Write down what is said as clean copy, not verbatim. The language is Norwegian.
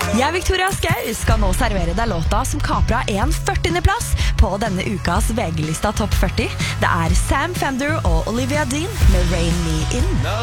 Jeg, Victoria Skau, skal nå servere deg låta som kapra en 40. plass på denne ukas VG-lista Topp 40. Det er Sam Fender og Olivia Dean med Rain Me In.